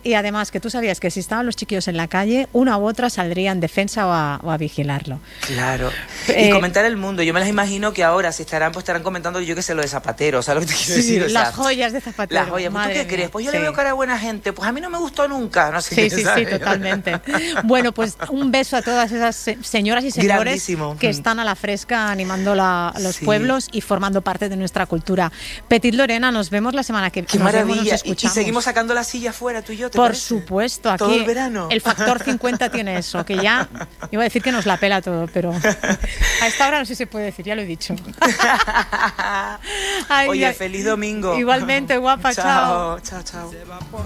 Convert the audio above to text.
y además que tú sabías que si estaban los chiquillos en la calle, una u otra saldría en defensa o a vigilarlo. Claro. Y comentar el mundo. Yo me las imagino que ahora si estarán, pues estarán comentando, yo qué sé, lo de Zapatero, ¿sabes lo que te quiero decir? O sea, las joyas de Zapatero. Las joyas. ¿Tú qué crees? Pues yo le veo cara a buena gente. Pues a mí no me gustó nunca. No sé sí, qué, sí, ¿sabes? sí, totalmente. Bueno, pues un beso a todas esas señoras y señores Grandísimo. que están a la fresca animando los pueblos y formando parte de nuestra cultura. Petit Lorena, nos vemos la semana que viene. Qué maravilla. Nos escuchamos. Y seguimos sacando la silla afuera, tú y yo, ¿te Por parece? supuesto, aquí todo el verano. El factor 50 tiene eso, que ya iba a decir que nos la pela todo, pero a esta hora no sé si se puede decir, ya lo he dicho. Oye, feliz domingo. Igualmente, guapa, chao. Chao, chao.